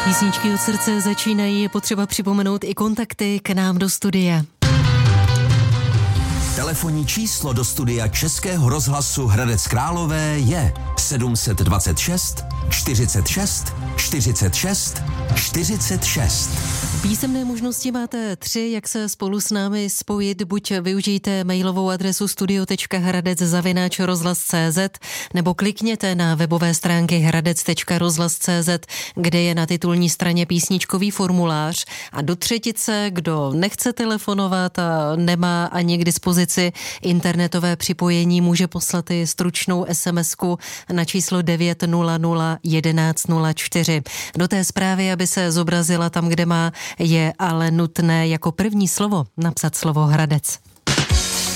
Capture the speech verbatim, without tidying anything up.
Písničky od srdce začínají, je potřeba připomenout i kontakty k nám do studia. Telefonní číslo do studia Českého rozhlasu Hradec Králové je sedm dva šest, čtyřicet šest, čtyřicet šest, čtyřicet šest. Písemné možnosti máte tři, jak se spolu s námi spojit. Buď využijte mailovou adresu studio tečka hradec zavináč rozhlas tečka cé zet nebo klikněte na webové stránky hradec tečka rozhlas tečka cé zet, kde je na titulní straně písničkový formulář. A do třetice, kdo nechce telefonovat a nemá ani k dispozici internetové připojení, může poslat i stručnou SMSku na číslo devět nula nula jedenáct nula čtyři. Do té zprávy, aby se zobrazila tam, kde má, je ale nutné jako první slovo napsat slovo Hradec.